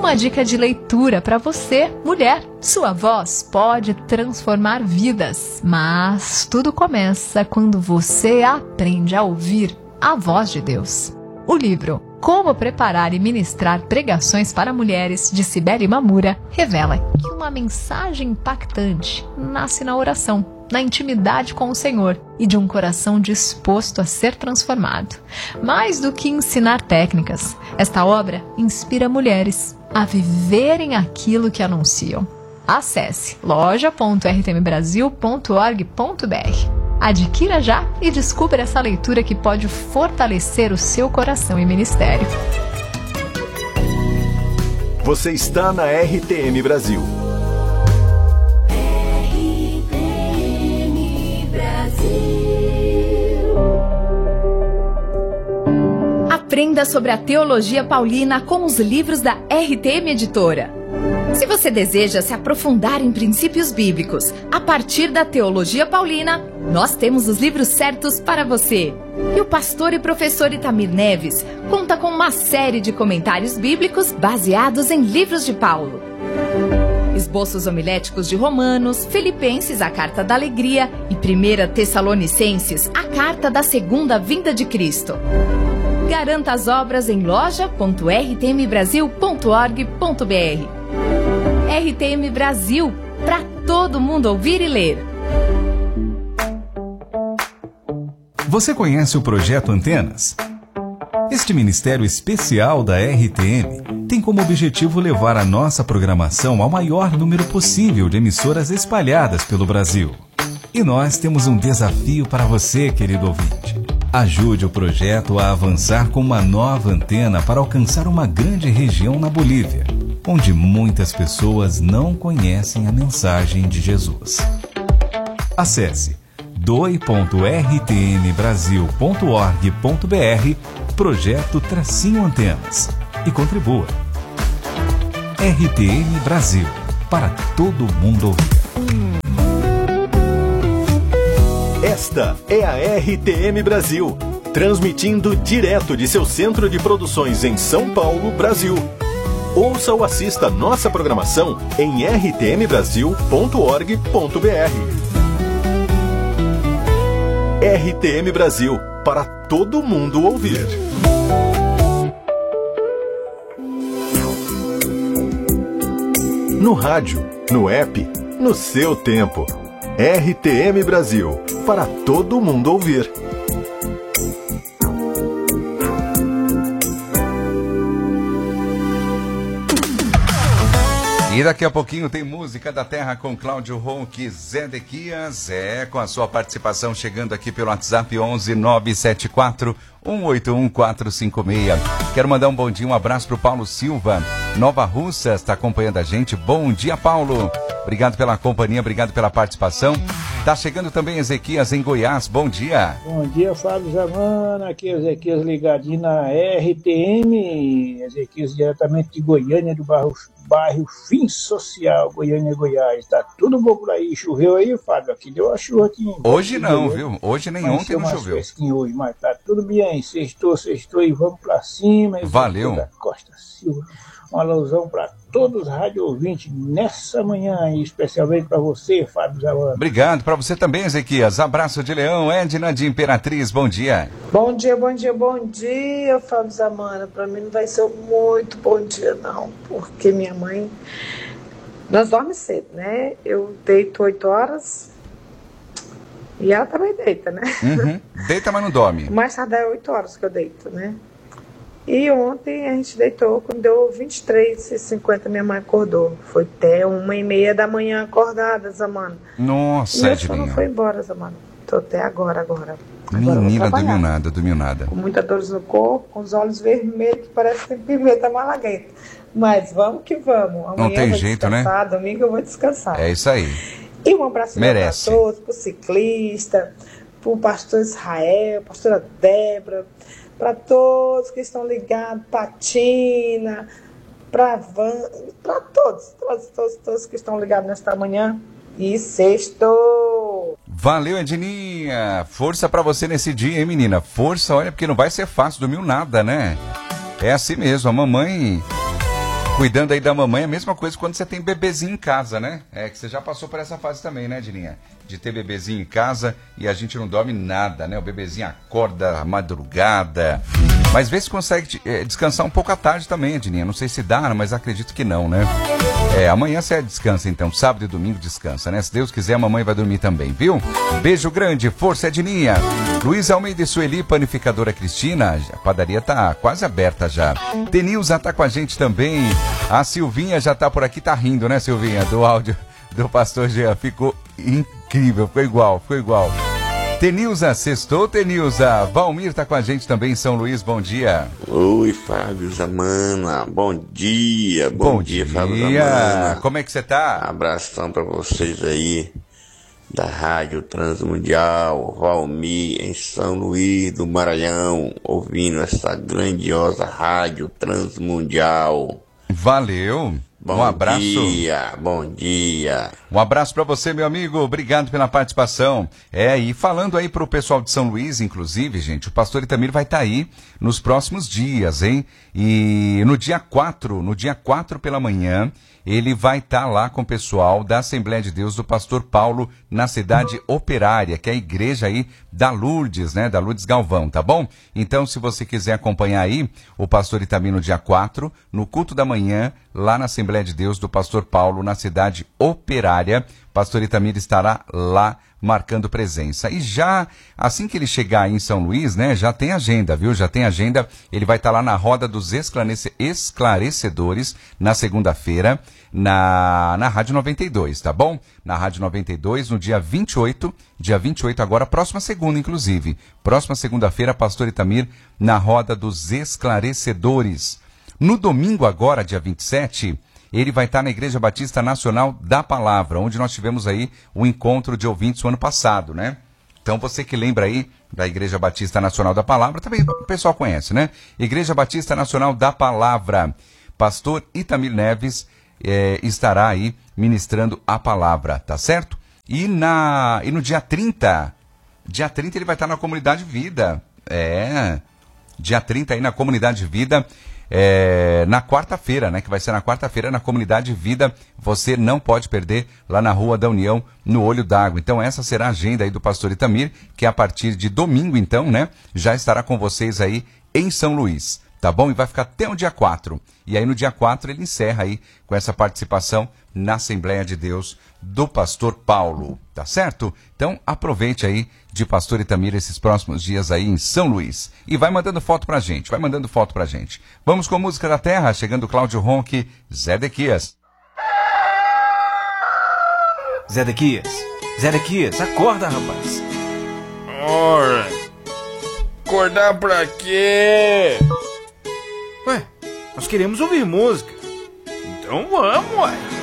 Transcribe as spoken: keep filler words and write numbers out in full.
uma dica de leitura para você, mulher. Sua voz pode transformar vidas, mas tudo começa quando você aprende a ouvir a voz de Deus. O livro Como Preparar e Ministrar Pregações para Mulheres, de Cibele Mamura, revela que uma mensagem impactante nasce na oração, na intimidade com o Senhor e de um coração disposto a ser transformado. Mais do que ensinar técnicas, esta obra inspira mulheres a viverem aquilo que anunciam. Acesse loja ponto r t m brasil ponto org ponto b r. Adquira já e descubra essa leitura que pode fortalecer o seu coração e ministério. Você está na R T M Brasil. R T M Brasil. Aprenda sobre a teologia paulina com os livros da R T M Editora. Se você deseja se aprofundar em princípios bíblicos a partir da teologia paulina, nós temos os livros certos para você. E o pastor e professor Itamir Neves conta com uma série de comentários bíblicos baseados em livros de Paulo. Esboços homiléticos de Romanos, Filipenses, a Carta da Alegria e primeira Tessalonicenses, a Carta da Segunda Vinda de Cristo. Garanta as obras em loja ponto r t m brasil ponto org ponto b r. R T M Brasil, para todo mundo ouvir e ler. Você conhece o Projeto Antenas? Este ministério especial da R T M tem como objetivo levar a nossa programação ao maior número possível de emissoras espalhadas pelo Brasil. E nós temos um desafio para você, querido ouvinte. Ajude o projeto a avançar com uma nova antena para alcançar uma grande região na Bolívia, onde muitas pessoas não conhecem a mensagem de Jesus. Acesse doe ponto r t m brasil ponto org ponto b r, projeto Tracinho Antenas, e contribua. R T M Brasil, para todo mundo ouvir. Esta é a R T M Brasil, transmitindo direto de seu centro de produções em São Paulo, Brasil. Ouça ou assista nossa programação em r t m brasil ponto org ponto b r. R T M Brasil, para todo mundo ouvir. No rádio, no app, no seu tempo. R T M Brasil, para todo mundo ouvir. E daqui a pouquinho tem Música da Terra com Cláudio Ronque Zedequias, é, com a sua participação chegando aqui pelo WhatsApp onze nove sete quatro um oito um quatro cinco seis. Quero mandar um bom dia, um abraço para o Paulo Silva, Nova Russa, está acompanhando a gente. Bom dia, Paulo. Obrigado pela companhia, obrigado pela participação. Está chegando também Ezequias em Goiás, bom dia. Bom dia, Fábio Zamana, aqui é Ezequias ligadinho na R T M, Ezequias diretamente de Goiânia, do bairro, bairro Fim Social, Goiânia, Goiás. Tá tudo bom por aí? Choveu aí, Fábio? Aqui deu uma chuva aqui. Hoje não, viu? Hoje nem ontem não choveu. Hoje, mas tá tudo bem, sextou, sextou e vamos pra cima. Valeu. Da Costa Silva. Um alusão para todos os rádio ouvintes nessa manhã, e especialmente para você, Fábio Zamana. Obrigado, para você também, Ezequias. Abraço de Leão, Edna de Imperatriz, bom dia. Bom dia, bom dia, bom dia, Fábio Zamana. Para mim não vai ser muito bom dia, não, porque minha mãe, nós dormimos cedo, né? Eu deito oito horas e ela também deita, né? Uhum. Deita, mas não dorme. Mais tarde é oito horas que eu deito, né? E ontem a gente deitou, quando deu vinte e três e cinquenta, minha mãe acordou. Foi até uma e meia da manhã acordada, Zamana. Nossa, Edinha. Edinha. E não foi embora, Zamana. Tô até agora, agora. Menina, dormiu nada, dormiu nada. Com muita dor no corpo, com os olhos vermelhos, que parece que tem pimenta malagueta. Mas vamos que vamos. Amanhã não tem eu vou jeito, descansar, né? Domingo eu vou descansar. É isso aí. E um abraço para todos, pro ciclista, pro pastor Israel, pastora Débora, para todos que estão ligados, Patina, para Van, para todos, todos, todos, todos que estão ligados nesta manhã. E sexto. Valeu, Edninha. Força pra você nesse dia, hein, menina? Força, olha, porque não vai ser fácil, dormiu nada, né? É assim mesmo, a mamãe Cuidando aí da mamãe é a mesma coisa quando você tem bebezinho em casa, né? É que você já passou por essa fase também, né, Dininha? De ter bebezinho em casa e a gente não dorme nada, né? O bebezinho acorda à madrugada. Mas vê se consegue é, descansar um pouco à tarde também, Dininha. Não sei se dá, mas acredito que não, né? É, amanhã você descansa então, sábado e domingo descansa, né? Se Deus quiser, a mamãe vai dormir também, viu? Beijo grande, força, Dininha. Luiz Almeida e Sueli, panificadora Cristina, a padaria tá quase aberta já. Denilza tá com a gente também. A Silvinha já tá por aqui, tá rindo, né, Silvinha? Do áudio do pastor Jean. Ficou incrível, ficou igual, ficou igual. Tenilza, sextou, Tenilza. Valmir tá com a gente também em São Luís, bom dia. Oi, Fábio Zamana, bom dia, bom, bom dia, dia, Fábio Zamana. Como é que você tá? Abração pra vocês aí, da Rádio Transmundial, Valmir, em São Luís do Maranhão, ouvindo essa grandiosa Rádio Transmundial. Valeu. Bom um abraço. dia, bom dia. Um abraço para você, meu amigo. Obrigado pela participação. É, e falando aí pro pessoal de São Luís, inclusive, gente, o pastor Itamir vai estar tá aí nos próximos dias, hein? E no dia quatro, no dia quatro pela manhã, ele vai estar tá lá com o pessoal da Assembleia de Deus do pastor Paulo na cidade Operária, que é a igreja aí da Lourdes, né? Da Lourdes Galvão, tá bom? Então, se você quiser acompanhar aí o pastor Itamir no dia quatro, no culto da manhã, lá na Assembleia de Deus do pastor Paulo, na cidade Operária, pastor Itamir estará lá marcando presença. E já, assim que ele chegar aí em São Luís, né, já tem agenda, viu? Já tem agenda. Ele vai estar lá na Roda dos Esclarece... Esclarecedores, na segunda-feira, na, na Rádio noventa e dois, tá bom? Na Rádio noventa e dois, no dia vinte e oito, dia vinte e oito agora, próxima segunda, inclusive. Próxima segunda-feira, pastor Itamir, na Roda dos Esclarecedores. No domingo agora, dia vinte e sete, ele vai estar na Igreja Batista Nacional da Palavra, onde nós tivemos aí o encontro de ouvintes o ano passado, né? Então você que lembra aí da Igreja Batista Nacional da Palavra, também o pessoal conhece, né? Igreja Batista Nacional da Palavra. Pastor Itamir Neves eh, estará aí ministrando a palavra, tá certo? E, na, e no dia trinta, dia trinta ele vai estar na Comunidade Vida. É, dia trinta aí na Comunidade Vida. É, na quarta-feira, né, que vai ser na quarta-feira na Comunidade Vida, você não pode perder lá na Rua da União, no Olho d'Água. Então essa será a agenda aí do pastor Itamir, que a partir de domingo então, né, já estará com vocês aí em São Luís, tá bom? E vai ficar até o dia quatro. E aí no dia quatro ele encerra aí com essa participação na Assembleia de Deus do pastor Paulo, tá certo? Então aproveite aí de pastor Itamir esses próximos dias aí em São Luís. E vai mandando foto pra gente, vai mandando foto pra gente. Vamos com música da terra, chegando Cláudio Ronque, Zedequias. Zedequias, Zedequias, acorda, rapaz. Ora, acordar pra quê? Ué, nós queremos ouvir música. Então vamos, ué.